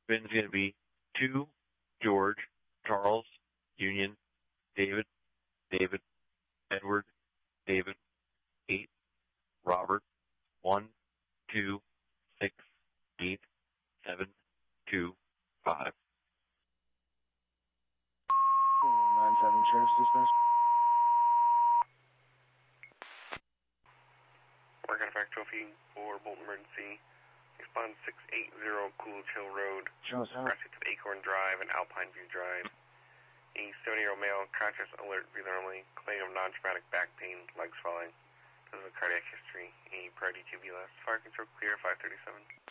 Spin's going to be 2, George, Charles, Union, David, David, Edward, David, 8, Robert, 1, 2, 6, 8, 7, 2, 5. 197 Sheriff's Dispatch. Market Effect Trophy for Bolton Emergency. Respond 680 Coolidge Hill Road. Show us out. Proximate to Acorn Drive and Alpine View Drive. A 70-year-old male, conscious, alert, breathing normally, complaint of non-traumatic back pain, legs swelling. Does a cardiac history. A priority 2B last. Fire control clear, 537.